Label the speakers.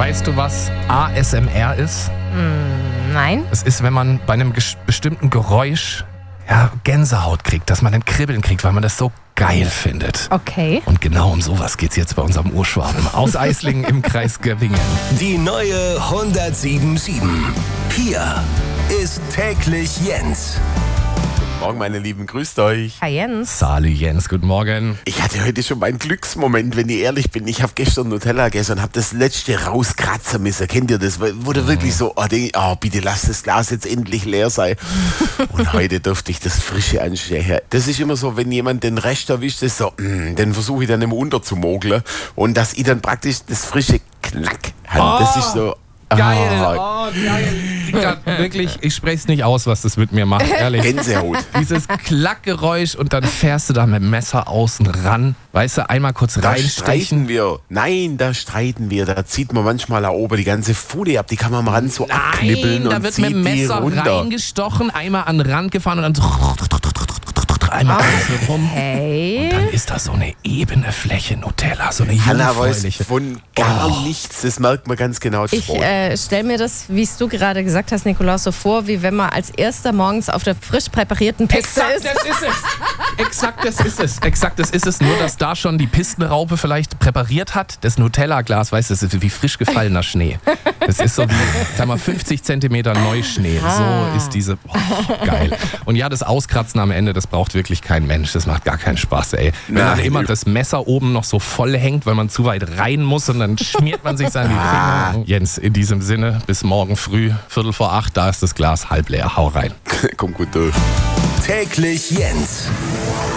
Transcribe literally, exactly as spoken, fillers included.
Speaker 1: Weißt du, was A S M R ist?
Speaker 2: Mm, nein.
Speaker 1: Es ist, wenn man bei einem ges- bestimmten Geräusch ja, Gänsehaut kriegt, dass man ein Kribbeln kriegt, weil man das so geil findet.
Speaker 2: Okay.
Speaker 1: Und genau um sowas geht's jetzt bei unserem Urschwaben aus Eislingen im Kreis Göppingen.
Speaker 3: Die neue hundertsieben Komma sieben. Hier ist täglich Jens.
Speaker 4: Morgen, meine Lieben, grüßt euch.
Speaker 2: Hi Jens.
Speaker 1: Salü Jens, guten Morgen.
Speaker 4: Ich hatte heute schon meinen Glücksmoment, wenn ich ehrlich bin. Ich habe gestern Nutella gegessen und habe das letzte rauskratzen müssen. Kennt ihr das? Wurde wirklich so, oh, denk, oh, bitte lass das Glas jetzt endlich leer sein. Und heute durfte ich das Frische anstechen. Das ist immer so, wenn jemand den Rest erwischt, ist so, mm, den versuche ich dann immer unterzumogeln. Und dass ich dann praktisch das frische Knack habe. Das ist so...
Speaker 1: Geil,
Speaker 4: Ah,
Speaker 1: oh, geil. Ich grad wirklich, ich spreche es nicht aus, was das mit mir macht, ehrlich.
Speaker 4: Gänsehaut.
Speaker 1: Dieses Klackgeräusch und dann fährst du da mit dem Messer außen ran. Weißt du, einmal kurz
Speaker 4: Da
Speaker 1: reinstechen.
Speaker 4: streiten wir. Nein, da streiten wir. Da zieht man manchmal da oben die ganze Folie ab. Die kann man mal ran so abknibbeln
Speaker 1: Nein, da
Speaker 4: und
Speaker 1: wird
Speaker 4: zieht
Speaker 1: mit dem
Speaker 4: die
Speaker 1: Messer
Speaker 4: runter.
Speaker 1: reingestochen, einmal an den Rand gefahren und dann einmal außen rum.
Speaker 2: Hey.
Speaker 1: Dann ist da so eine ebene Fläche Nutella, so eine
Speaker 4: Hanna weiß
Speaker 1: jungfräuliche.
Speaker 4: von gar
Speaker 1: Oh.
Speaker 4: nichts. Das merkt man ganz genau.
Speaker 2: Ich äh, stelle mir das, wie es du gerade gesagt hast, Nikolaus, so vor, wie wenn man als erster morgens auf der frisch präparierten Piste
Speaker 1: Exakt,
Speaker 2: ist.
Speaker 1: das ist es. Exakt, das ist es. Exakt, das ist es. Nur, dass da schon die Pistenraupe vielleicht präpariert hat. Das Nutella-Glas, weißt du, das ist wie frisch gefallener Schnee. Das ist so wie, sag mal, fünfzig Zentimeter Neuschnee. So ist diese, oh, geil. Und ja, das Auskratzen am Ende, das braucht wirklich kein Mensch. Das macht gar keinen Spaß, ey. Wenn dann
Speaker 4: Nein.
Speaker 1: immer das Messer oben noch so voll hängt, weil man zu weit rein muss und dann schmiert man sich an die Finger. Jens, in diesem Sinne, bis morgen früh, Viertel vor acht, da ist das Glas halb leer. Hau rein.
Speaker 4: Kommt gut durch.
Speaker 3: Täglich Jens.